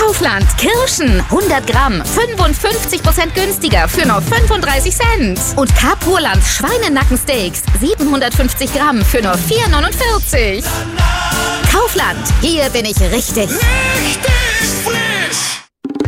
Kaufland, Kirschen, 100 Gramm, 55% günstiger für nur 35 Cent. Und Capurland Schweinenackensteaks, 750 Gramm für nur 4,49. Kaufland, hier bin ich richtig. Frisch!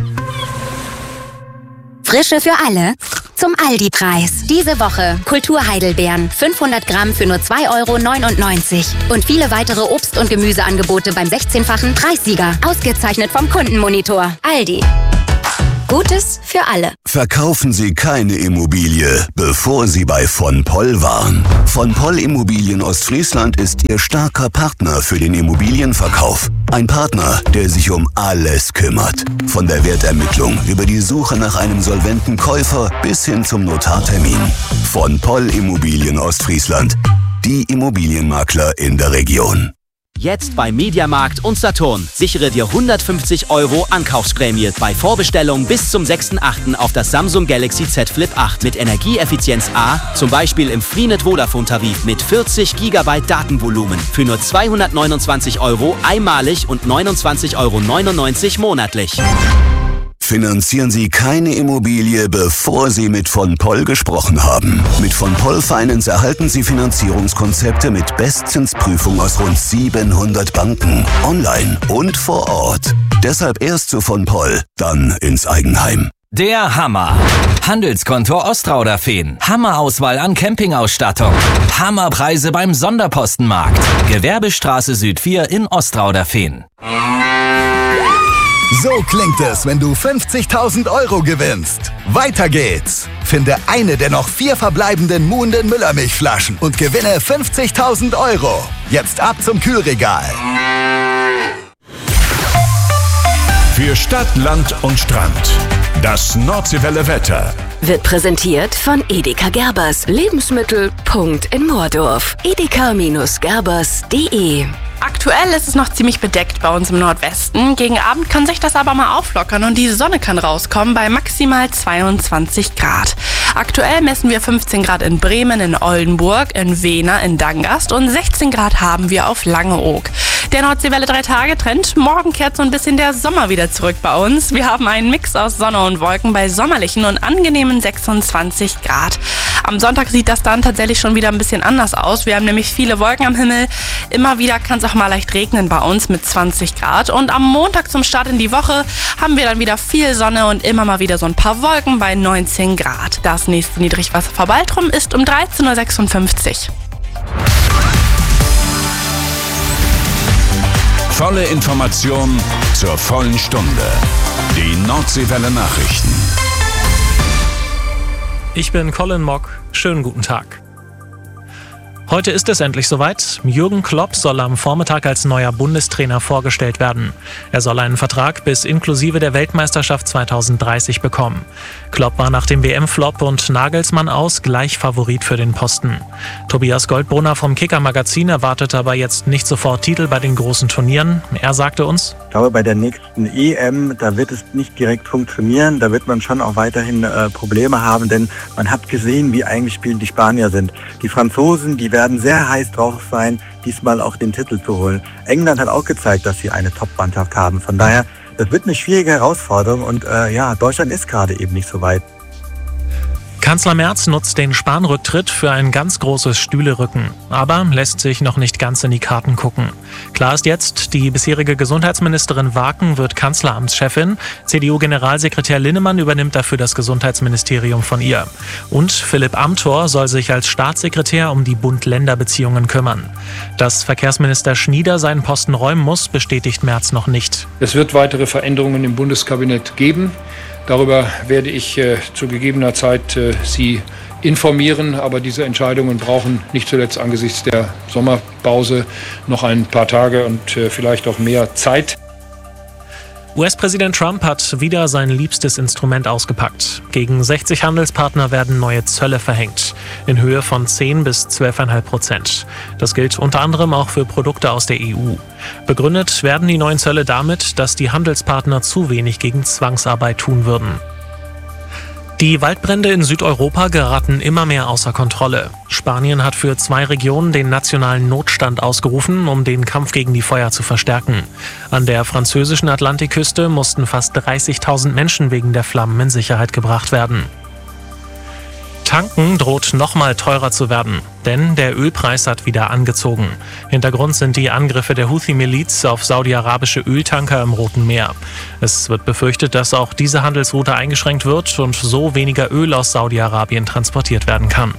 Frische für alle zum Aldi-Preis. Diese Woche Kulturheidelbeeren, 500 Gramm für nur 2,99 € und viele weitere Obst- und Gemüseangebote beim 16-fachen Preissieger. Ausgezeichnet vom Kundenmonitor. Aldi. Gutes für alle. Verkaufen Sie keine Immobilie, bevor Sie bei von Poll waren. Von Poll Immobilien Ostfriesland ist Ihr starker Partner für den Immobilienverkauf. Ein Partner, der sich um alles kümmert. Von der Wertermittlung über die Suche nach einem solventen Käufer bis hin zum Notartermin. Von Poll Immobilien Ostfriesland. Die Immobilienmakler in der Region. Jetzt bei Mediamarkt und Saturn. Sichere dir 150 € Ankaufsprämie bei Vorbestellung bis zum 6.8. auf das Samsung Galaxy Z Flip 8 mit Energieeffizienz A, zum Beispiel im Freenet Vodafone-Tarif mit 40 GB Datenvolumen für nur 229 € einmalig und 29,99 € monatlich. Finanzieren Sie keine Immobilie, bevor Sie mit von Poll gesprochen haben. Mit von Poll Finance erhalten Sie Finanzierungskonzepte mit Bestzinsprüfung aus rund 700 Banken, online und vor Ort. Deshalb erst zu von Poll, dann ins Eigenheim. Der Hammer. Handelskonto Ostrauderfehn. Hammerauswahl an Campingausstattung. Hammerpreise beim Sonderpostenmarkt. Gewerbestraße Süd 4 in Ostrauderfehn. So klingt es, wenn du 50.000 € gewinnst. Weiter geht's. Finde eine der noch 4 verbleibenden Muhnden Müllermilchflaschen und gewinne 50.000 €. Jetzt ab zum Kühlregal. Für Stadt, Land und Strand. Das Nordseewelle Wetter. Wird präsentiert von Edeka Gerbers. Lebensmittel. Punkt in Moordorf. edeka-gerbers.de. Aktuell ist es noch ziemlich bedeckt bei uns im Nordwesten. Gegen Abend kann sich das aber mal auflockern und die Sonne kann rauskommen bei maximal 22 Grad. Aktuell messen wir 15 Grad in Bremen, in Oldenburg, in Wehner, in Dangast und 16 Grad haben wir auf Langeoog. Der Nordseewelle 3-Tage-Trend. Morgen kehrt so ein bisschen der Sommer wieder zurück bei uns. Wir haben einen Mix aus Sonne und Wolken bei sommerlichen und angenehmen 26 Grad. Am Sonntag sieht das dann tatsächlich schon wieder ein bisschen anders aus. Wir haben nämlich viele Wolken am Himmel. Immer wieder kann es auch mal leicht regnen bei uns mit 20 Grad. Und am Montag zum Start in die Woche haben wir dann wieder viel Sonne und immer mal wieder so ein paar Wolken bei 19 Grad. Das nächste Niedrigwasser vor Baltrum ist um 13:56 Uhr. Volle Information zur vollen Stunde. Die Nordseewelle Nachrichten. Ich bin Colin Mock. Schönen guten Tag. Heute ist es endlich soweit. Jürgen Klopp soll am Vormittag als neuer Bundestrainer vorgestellt werden. Er soll einen Vertrag bis inklusive der Weltmeisterschaft 2030 bekommen. Klopp war nach dem WM-Flop und Nagelsmann aus gleich Favorit für den Posten. Tobias Goldbrunner vom Kicker-Magazin erwartet aber jetzt nicht sofort Titel bei den großen Turnieren. Er sagte uns: Ich glaube, bei der nächsten EM, da wird es nicht direkt funktionieren. Da wird man schon auch weiterhin Probleme haben, denn man hat gesehen, wie eingespielt die Spanier sind. Die Franzosen, die werden sehr heiß drauf sein, diesmal auch den Titel zu holen. England hat auch gezeigt, dass sie eine Top-Mannschaft haben. Von daher, das wird eine schwierige Herausforderung und Deutschland ist gerade eben nicht so weit. Kanzler Merz nutzt den Spahn-Rücktritt für ein ganz großes Stühlerücken, aber lässt sich noch nicht ganz in die Karten gucken. Klar ist jetzt, die bisherige Gesundheitsministerin Waken wird Kanzleramtschefin, CDU-Generalsekretär Linnemann übernimmt dafür das Gesundheitsministerium von ihr. Und Philipp Amthor soll sich als Staatssekretär um die Bund-Länder-Beziehungen kümmern. Dass Verkehrsminister Schnieder seinen Posten räumen muss, bestätigt Merz noch nicht. Es wird weitere Veränderungen im Bundeskabinett geben. Darüber werde ich zu gegebener Zeit Sie informieren, aber diese Entscheidungen brauchen nicht zuletzt angesichts der Sommerpause noch ein paar Tage und vielleicht auch mehr Zeit. US-Präsident Trump hat wieder sein liebstes Instrument ausgepackt. Gegen 60 Handelspartner werden neue Zölle verhängt, in Höhe von 10 bis 12,5%. Das gilt unter anderem auch für Produkte aus der EU. Begründet werden die neuen Zölle damit, dass die Handelspartner zu wenig gegen Zwangsarbeit tun würden. Die Waldbrände in Südeuropa geraten immer mehr außer Kontrolle. Spanien hat für 2 Regionen den nationalen Notstand ausgerufen, um den Kampf gegen die Feuer zu verstärken. An der französischen Atlantikküste mussten fast 30.000 Menschen wegen der Flammen in Sicherheit gebracht werden. Tanken droht nochmal teurer zu werden, denn der Ölpreis hat wieder angezogen. Hintergrund sind die Angriffe der Houthi-Miliz auf saudi-arabische Öltanker im Roten Meer. Es wird befürchtet, dass auch diese Handelsroute eingeschränkt wird und so weniger Öl aus Saudi-Arabien transportiert werden kann.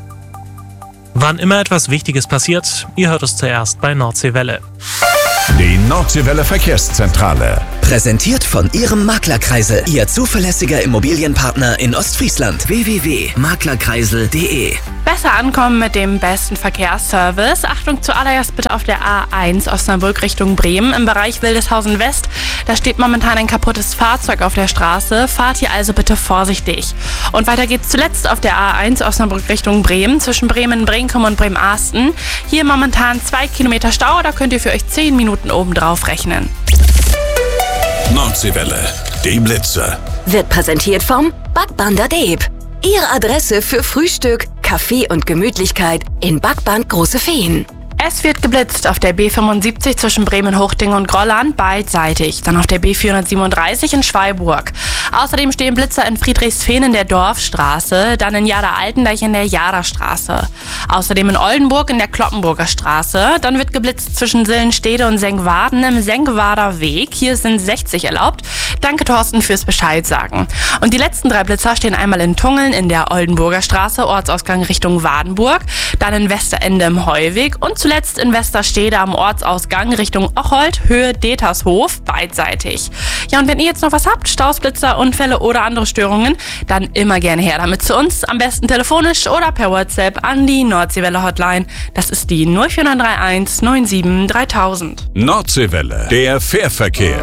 Wann immer etwas Wichtiges passiert, ihr hört es zuerst bei Nordseewelle. Die Nordseewelle Verkehrszentrale. Präsentiert von Ihrem Maklerkreisel, Ihr zuverlässiger Immobilienpartner in Ostfriesland. www.maklerkreisel.de. Besser ankommen mit dem besten Verkehrsservice. Achtung, zuallererst bitte auf der A1 Osnabrück Richtung Bremen im Bereich Wildeshausen West. Da steht momentan ein kaputtes Fahrzeug auf der Straße. Fahrt hier also bitte vorsichtig. Und weiter geht's zuletzt auf der A1 Osnabrück Richtung Bremen zwischen Bremen-Brinkum und Bremen-Arsten. Hier momentan 2 Kilometer Stau, da könnt ihr für euch 10 Minuten obendrauf rechnen. Nordseewelle, die Blitze. Wird präsentiert vom Backband Deep. Ihre Adresse für Frühstück, Kaffee und Gemütlichkeit in Backband Große Feen. Es wird geblitzt auf der B75 zwischen Bremen-Hochding und Grolland beidseitig. Dann auf der B437 in Schwalburg. Außerdem stehen Blitzer in Friedrichsfehn in der Dorfstraße, dann in Jada-Altendeich in der Jadastraße. Außerdem in Oldenburg in der Kloppenburger Straße. Dann wird geblitzt zwischen Sillenstede und Sengwarden im Sengwarder Weg. Hier sind 60 erlaubt. Danke, Thorsten, fürs Bescheid sagen. Und die letzten 3 Blitzer stehen einmal in Tungeln in der Oldenburger Straße, Ortsausgang Richtung Wadenburg, dann in Westerende im Heuweg und zuletzt in Westerstede am Ortsausgang Richtung Ocholt, Höhe Detershof, beidseitig. Ja, und wenn ihr jetzt noch was habt, Staus, Blitzer, Unfälle oder andere Störungen, dann immer gerne her damit zu uns. Am besten telefonisch oder per WhatsApp an die Nordseewelle Hotline. Das ist die 04931 97 3000. Nordseewelle, der Fährverkehr.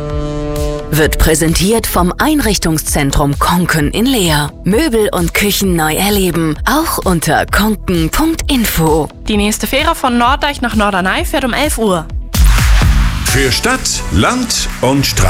Wird präsentiert vom Einrichtungszentrum Konken in Leer. Möbel und Küchen neu erleben. Auch unter konken.info. Die nächste Fähre von Norddeich nach Norderney fährt um 11 Uhr. Für Stadt, Land und Strand.